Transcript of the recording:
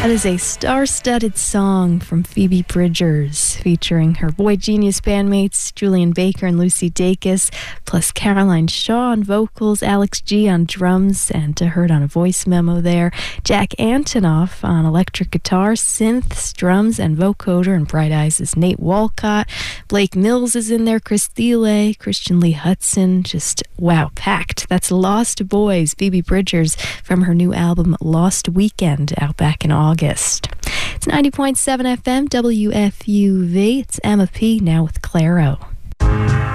That is a star-studded song from Phoebe Bridgers, featuring her Boy Genius bandmates Julian Baker and Lucy Dacus, plus Caroline Shaw on vocals, Alex G on drums, and heard on a voice memo there, Jack Antonoff on electric guitar, synths, drums, and vocoder, and Bright Eyes' Nate Walcott. Blake Mills is in there, Chris Thiele, Christian Lee Hudson, just wow, packed. That's Lost Boys, Phoebe Bridgers, from her new album Lost Weekend, out back in August. It's 90.7 FM, WFUV. It's Emma P. now with Claro.